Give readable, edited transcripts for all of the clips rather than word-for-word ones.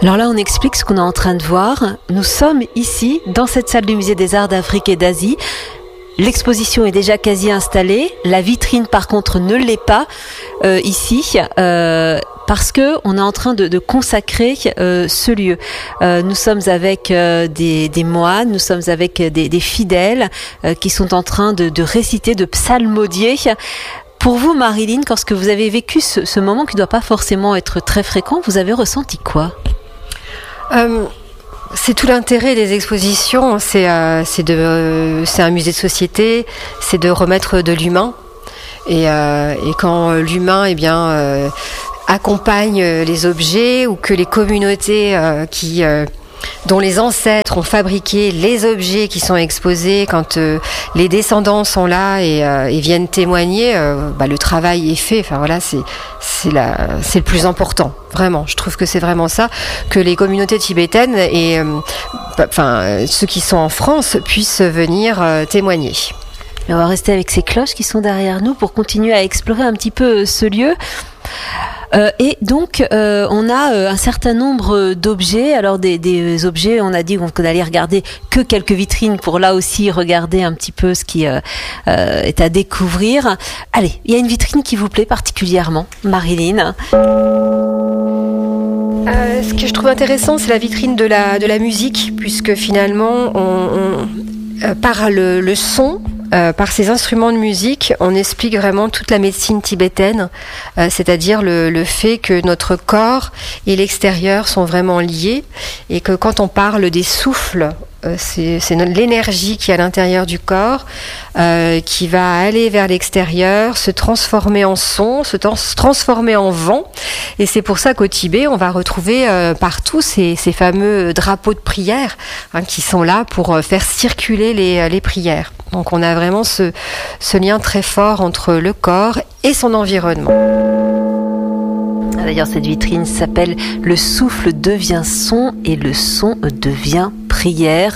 Alors là, on explique ce qu'on est en train de voir. Nous sommes ici, dans cette salle du Musée des Arts d'Afrique et d'Asie. L'exposition est déjà quasi installée. La vitrine, par contre, ne l'est pas ici. Parce que on est en train de consacrer ce lieu. Nous sommes avec des moines, nous sommes avec des fidèles qui sont en train de réciter, de psalmodier. Pour vous, Marilyn, lorsque vous avez vécu ce moment qui ne doit pas forcément être très fréquent, vous avez ressenti quoi ? C'est tout l'intérêt des expositions, c'est un musée de société, c'est de remettre de l'humain. Et quand l'humain accompagne les objets, ou que les communautés dont les ancêtres ont fabriqué les objets qui sont exposés, quand les descendants sont là et viennent témoigner, le travail est fait. Enfin voilà, c'est le plus important. Vraiment, je trouve que c'est vraiment ça, que les communautés tibétaines et ceux qui sont en France puissent venir témoigner. On va rester avec ces cloches qui sont derrière nous pour continuer à explorer un petit peu ce lieu. Et donc, on a un certain nombre d'objets. Alors, des objets, on a dit qu'on allait regarder que quelques vitrines pour là aussi regarder un petit peu ce qui est à découvrir. Allez, il y a une vitrine qui vous plaît particulièrement, Marilyn. Ce que je trouve intéressant, c'est la vitrine de la musique, puisque finalement, par le son, par ces instruments de musique, on explique vraiment toute la médecine tibétaine, c'est-à-dire le fait que notre corps et l'extérieur sont vraiment liés, et que quand on parle des souffles, c'est l'énergie qui est à l'intérieur du corps qui va aller vers l'extérieur, se transformer en son, se transformer en vent. Et c'est pour ça qu'au Tibet, on va retrouver partout ces fameux drapeaux de prière qui sont là pour faire circuler les prières. Donc on a vraiment ce lien très fort entre le corps et son environnement. D'ailleurs, cette vitrine s'appelle « Le souffle devient son et le son devient prière »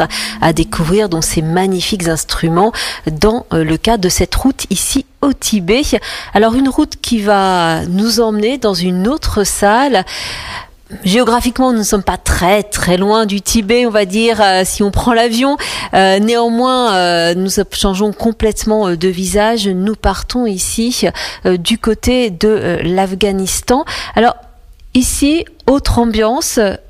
à découvrir dans ces magnifiques instruments dans le cadre de cette route ici au Tibet. Alors, une route qui va nous emmener dans une autre salle. Géographiquement, nous ne sommes pas très très loin du Tibet, on va dire, si on prend l'avion. Néanmoins, nous changeons complètement de visage. Nous partons ici du côté de l'Afghanistan. Alors, ici, autre ambiance, pas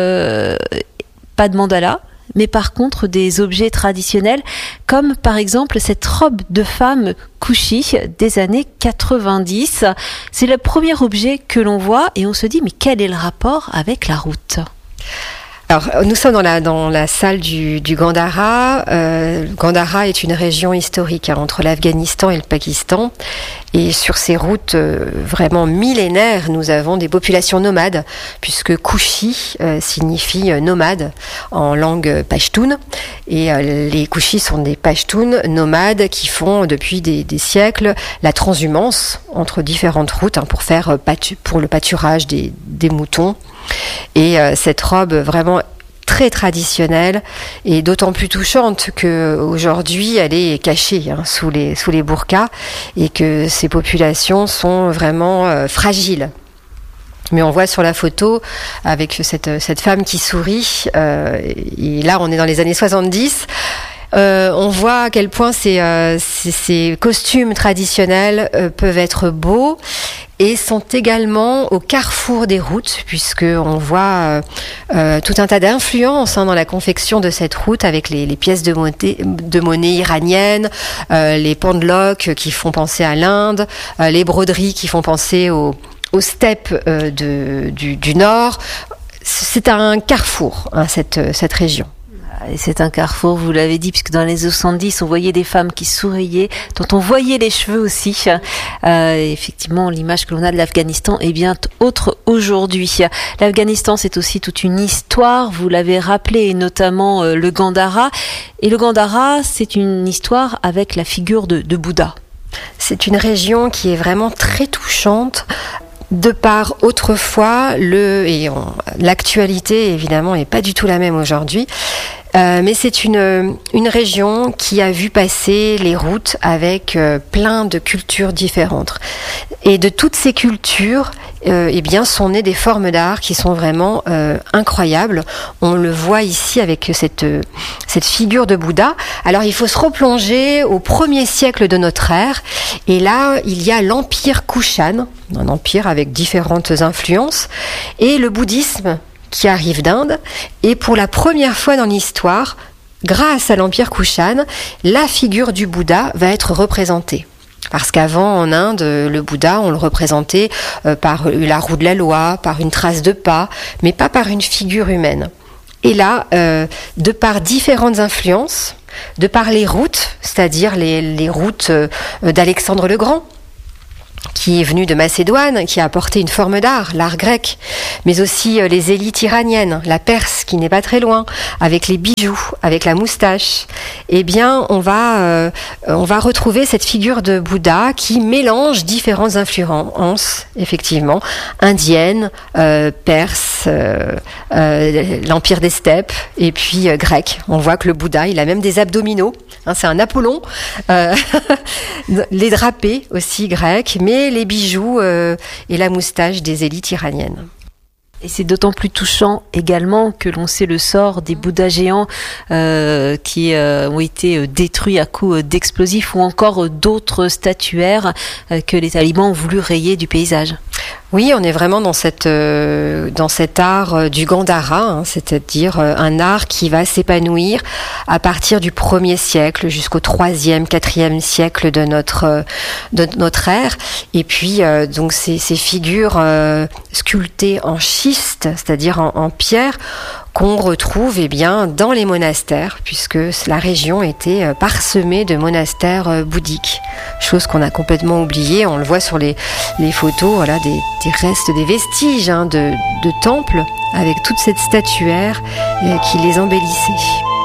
de mandala, mais par contre des objets traditionnels, comme par exemple cette robe de femme Kushi des années 90. C'est le premier objet que l'on voit et on se dit, mais quel est le rapport avec la route ? Alors, nous sommes dans la salle du Gandhara. Gandhara est une région historique entre l'Afghanistan et le Pakistan. Et sur ces routes vraiment millénaires, nous avons des populations nomades, puisque Kushi signifie nomade en langue pachtoune. Et les Kushis sont des Pashtuns nomades qui font depuis des siècles la transhumance entre différentes routes pour le pâturage des moutons. Et cette robe vraiment très traditionnelle et d'autant plus touchante qu'aujourd'hui elle est cachée sous les burqas et que ces populations sont vraiment fragiles. Mais on voit sur la photo avec cette femme qui sourit et là on est dans les années 70. On voit à quel point ces costumes traditionnels peuvent être beaux et sont également au carrefour des routes, puisqu'on voit tout un tas d'influences dans la confection de cette route avec les pièces de monnaie iraniennes, les pendeloques qui font penser à l'Inde, les broderies qui font penser aux steppes du Nord. C'est un carrefour, cette région. Et c'est un carrefour, vous l'avez dit, puisque dans les années 70, on voyait des femmes qui souriaient, dont on voyait les cheveux aussi. Effectivement, l'image que l'on a de l'Afghanistan est bien autre aujourd'hui. L'Afghanistan, c'est aussi toute une histoire, vous l'avez rappelé, et notamment le Gandhara. Et le Gandhara, c'est une histoire avec la figure de Bouddha. C'est une région qui est vraiment très touchante. De par autrefois, l'actualité évidemment n'est pas du tout la même aujourd'hui, mais c'est une région qui a vu passer les routes avec plein de cultures différentes. Et de toutes ces cultures, eh bien, sont nées des formes d'art qui sont vraiment incroyables. On le voit ici avec cette figure de Bouddha. Alors, il faut se replonger au 1er siècle de notre ère. Et là, il y a l'empire Kushan, un empire avec différentes influences, et le bouddhisme qui arrive d'Inde. Et pour la première fois dans l'histoire, grâce à l'empire Kushan, la figure du Bouddha va être représentée. Parce qu'avant, en Inde, le Bouddha, on le représentait par la roue de la loi, par une trace de pas, mais pas par une figure humaine. Et là, de par différentes influences, de par les routes, c'est-à-dire les routes d'Alexandre le Grand, qui est venu de Macédoine, qui a apporté une forme d'art, l'art grec, mais aussi les élites iraniennes, la Perse qui n'est pas très loin, avec les bijoux, avec la moustache. Eh bien, on va retrouver cette figure de Bouddha qui mélange différentes influences, effectivement, indiennes, perses, l'empire des steppes, et puis grec. On voit que le Bouddha, il a même des abdominaux, hein, c'est un Apollon, les drapés aussi grecs, mais les bijoux et la moustache des élites iraniennes. Et c'est d'autant plus touchant également que l'on sait le sort des Bouddhas géants qui ont été détruits à coups d'explosifs, ou encore d'autres statuaires que les talibans ont voulu rayer du paysage. Oui, on est vraiment dans cet art du Gandhara, hein, c'est-à-dire un art qui va s'épanouir à partir du 1er siècle jusqu'au 3e, 4e siècle de notre ère. Et puis donc ces figures sculptées en schiste, c'est-à-dire en pierre, qu'on retrouve dans les monastères, puisque la région était parsemée de monastères bouddhiques, chose qu'on a complètement oubliée. On le voit sur les photos, voilà, des restes, des vestiges de temples avec toute cette statuaire qui les embellissait.